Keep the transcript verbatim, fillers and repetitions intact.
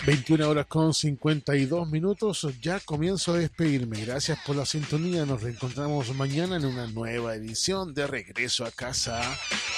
veintiuna horas con cincuenta y dos minutos. Ya comienzo a despedirme. Gracias por la sintonía. Nos reencontramos mañana en una nueva edición de Regreso a Casa.